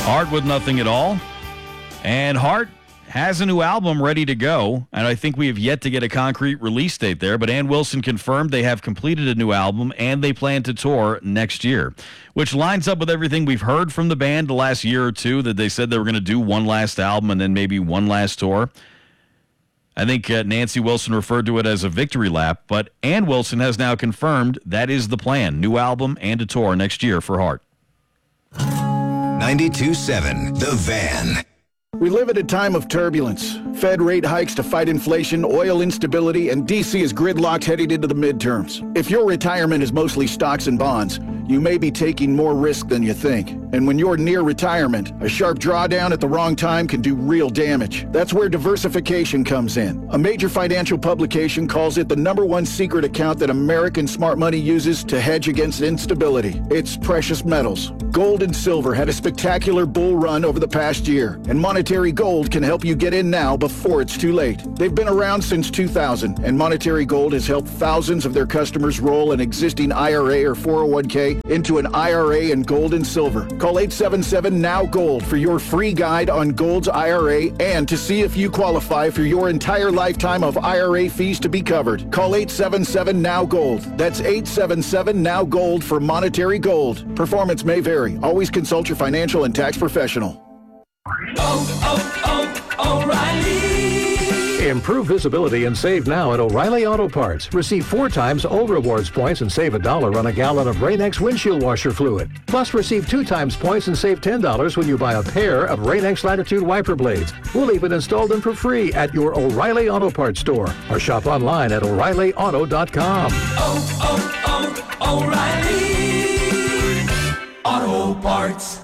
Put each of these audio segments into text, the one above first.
Heart with Nothing at All. And Heart has a new album ready to go, and I think we have yet to get a concrete release date there, but Ann Wilson confirmed they have completed a new album and they plan to tour next year, which lines up with everything we've heard from the band the last year or two, that they said they were going to do one last album and then maybe one last tour. I think Nancy Wilson referred to it as a victory lap, but Ann Wilson has now confirmed that is the plan, new album and a tour next year for Heart. 92.7 The Van. We live at a time of turbulence. Fed rate hikes to fight inflation, oil instability, and D.C. is gridlocked heading into the midterms. If your retirement is mostly stocks and bonds, you may be taking more risk than you think. And when you're near retirement, a sharp drawdown at the wrong time can do real damage. That's where diversification comes in. A major financial publication calls it the #1 secret account that American smart money uses to hedge against instability. It's precious metals. Gold and silver had a spectacular bull run over the past year, and Monetary Gold can help you get in now before it's too late. They've been around since 2000, and Monetary Gold has helped thousands of their customers roll an existing IRA or 401k into an IRA in gold and silver. Call 877-NOW-GOLD for your free guide on Gold's IRA and to see if you qualify for your entire lifetime of IRA fees to be covered. Call 877-NOW-GOLD. That's 877-NOW-GOLD for Monetary Gold. Performance may vary. Always consult your financial and tax professional. O'Reilly. Improve visibility and save now at O'Reilly Auto Parts. Receive 4 times old rewards points and save $1 on a gallon of Rain-X windshield washer fluid. Plus, receive 2 times points and save $10 when you buy a pair of Rain-X Latitude wiper blades. We'll even install them for free at your O'Reilly Auto Parts store or shop online at O'ReillyAuto.com. O'Reilly Auto Parts.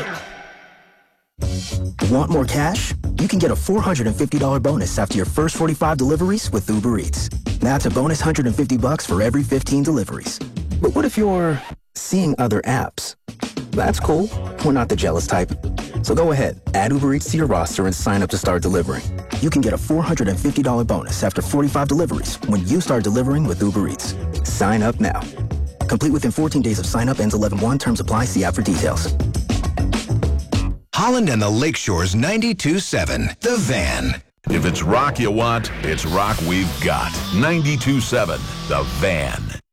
Want more cash? You can get a $450 bonus after your first 45 deliveries with Uber Eats. That's a bonus $150 for every 15 deliveries. But what if you're seeing other apps? That's cool. We're not the jealous type. So go ahead, add Uber Eats to your roster and sign up to start delivering. You can get a $450 bonus after 45 deliveries when you start delivering with Uber Eats. Sign up now. Complete within 14 days of sign up, ends 11/1. Terms apply. See app for details. Holland and the Lakeshore's 92.7 The Van. If it's rock you want, it's rock we've got. 92.7 The Van.